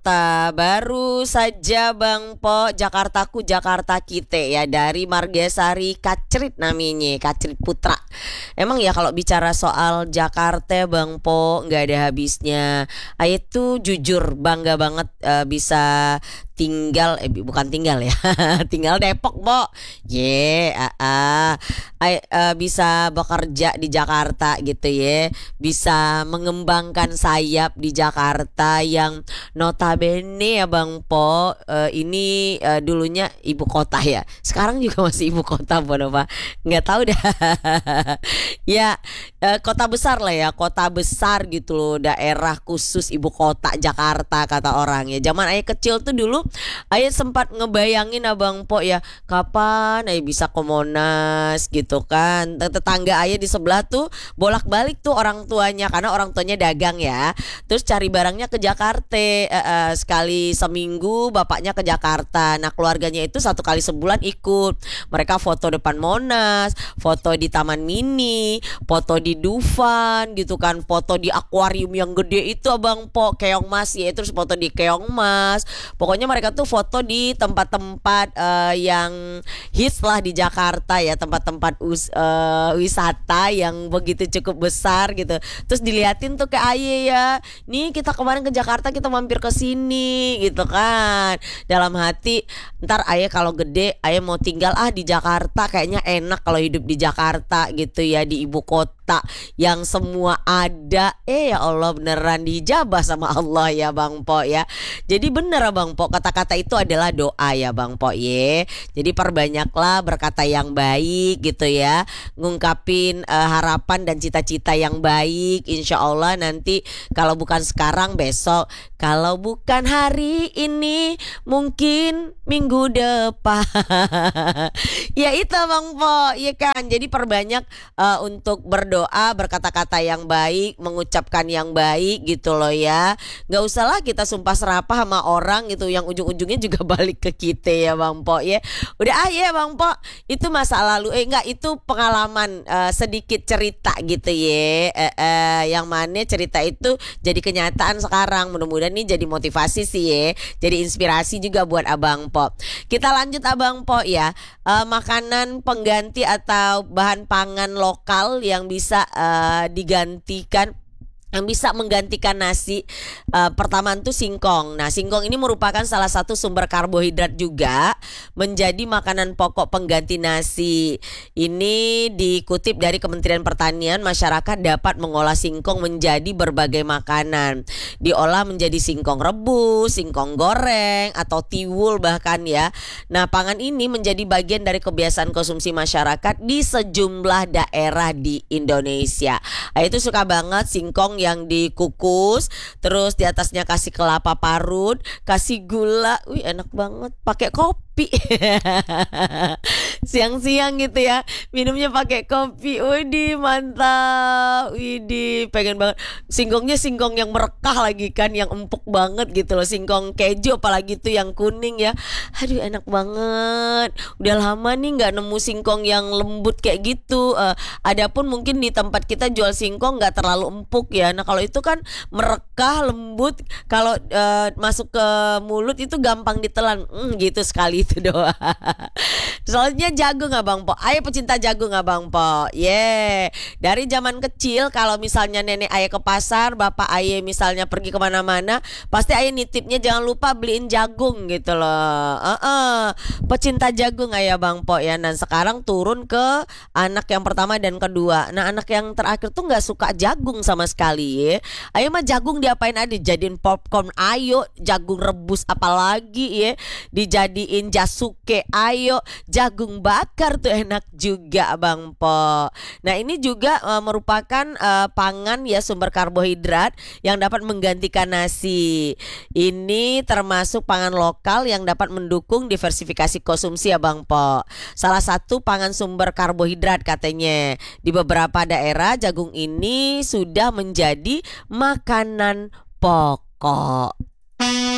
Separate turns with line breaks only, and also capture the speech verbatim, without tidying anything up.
Jakarta. Baru saja Bang Po, Jakartaku Jakarta kita ya, dari Margasari Kacrit namanya, Kacrit Putra. Emang ya kalau bicara soal Jakarta Bang Po nggak ada habisnya. Ayah tuh jujur bangga banget eh, bisa tinggal eh bukan tinggal ya tinggal Depok Bo ye yeah, uh, uh, uh, bisa bekerja di Jakarta gitu ya, bisa mengembangkan sayap di Jakarta yang notabene ya Bang Po, uh, ini uh, dulunya ibu kota ya, sekarang juga masih ibu kota Bo Nova, nggak tahu dah ya, uh, kota besar lah ya, kota besar gitu loh, daerah khusus ibu kota Jakarta kata orang ya. Zaman ayah kecil tuh dulu ayah sempat ngebayangin Abang Po ya, kapan ayah bisa ke Monas gitu kan. Tetangga ayah di sebelah tuh bolak-balik tuh orang tuanya, karena orang tuanya dagang ya, terus cari barangnya ke Jakarta, e, e, sekali seminggu bapaknya ke Jakarta. Nah keluarganya itu satu kali sebulan ikut, mereka foto depan Monas, foto di Taman Mini, foto di Dufan gitu kan, foto di akuarium yang gede itu Abang Po, Keong Mas ya, terus foto di Keong Mas. Pokoknya mereka tuh foto di tempat-tempat uh, yang hits lah di Jakarta ya, tempat-tempat us, uh, wisata yang begitu cukup besar gitu. Terus diliatin tuh ke Aye ya, nih kita kemarin ke Jakarta, kita mampir ke sini gitu kan. Dalam hati, ntar Aye kalau gede Aye mau tinggal ah di Jakarta, kayaknya enak kalau hidup di Jakarta gitu ya, di ibu kota yang semua ada. Eh ya Allah, beneran dijabah sama Allah ya Bang Po ya. Jadi bener Bang Po, kata-kata itu adalah doa ya Bang Po ye. Jadi perbanyaklah berkata yang baik gitu ya, ngungkapin uh, harapan dan cita-cita yang baik. Insya Allah nanti kalau bukan sekarang besok, kalau bukan hari ini mungkin minggu depan ya itu Bang Po ya kan. Jadi perbanyak uh, untuk berdoa, berkata-kata yang baik, mengucapkan yang baik gitu loh ya. Gak usahlah kita sumpah serapah sama orang gitu yang ujung-ujungnya juga balik ke kita ya Bang Po ya. Udah ah ya Bang Po, itu masa lalu, eh enggak, itu pengalaman, uh, sedikit cerita gitu ya, uh, uh, yang mana cerita itu jadi kenyataan sekarang. Mudah-mudahan ini jadi motivasi sih ya, jadi inspirasi juga buat Abang Po. Kita lanjut Abang Po ya, uh, makanan pengganti atau bahan pangan lokal yang bisa uh, digantikan, yang bisa menggantikan nasi. Uh, pertama itu singkong. Nah singkong ini merupakan salah satu sumber karbohidrat juga, menjadi makanan pokok pengganti nasi. Ini dikutip dari Kementerian Pertanian, masyarakat dapat mengolah singkong menjadi berbagai makanan. Diolah menjadi singkong rebus, singkong goreng, atau tiwul bahkan ya. Nah pangan ini menjadi bagian dari kebiasaan konsumsi masyarakat di sejumlah daerah di Indonesia. Nah, itu suka banget singkong yang dikukus, terus di atasnya kasih kelapa parut, kasih gula, wih enak banget, pakai kopi siang-siang gitu ya, minumnya pakai kopi, widih mantap, widih pengen banget. Singkongnya singkong yang merekah lagi kan, yang empuk banget gitu loh, singkong keju apalagi tuh yang kuning ya, aduh enak banget. Udah lama nih nggak nemu singkong yang lembut kayak gitu. Uh, adapun mungkin di tempat kita jual singkong nggak terlalu empuk ya. Nah kalau itu kan merekah lembut, kalau uh, masuk ke mulut itu gampang ditelan, mm, gitu sekali itu doang. Soalnya jagung Abang Po, ayah pecinta jagung Abang Po, yeah. Dari zaman kecil kalau misalnya nenek ayah ke pasar, bapak ayah misalnya pergi kemana-mana, pasti ayah nitipnya jangan lupa beliin jagung gitu loh. uh-uh. Pecinta jagung ayah Bang Po ya. Dan sekarang turun ke anak yang pertama dan kedua. Nah anak yang terakhir tuh nggak suka jagung sama sekali ya. Ayo mah jagung diapain aja, dijadiin popcorn ayo, jagung rebus apalagi ya, dijadiin jasuke ayo, jagung bakar tuh enak juga Bang Po. Nah ini juga uh, merupakan uh, pangan ya, sumber karbohidrat yang dapat menggantikan nasi. Ini termasuk pangan lokal yang dapat mendukung diversifikasi konsumsi ya Bang Po. Salah satu pangan sumber karbohidrat katanya. Di beberapa daerah jagung ini sudah menjadi makanan pokok.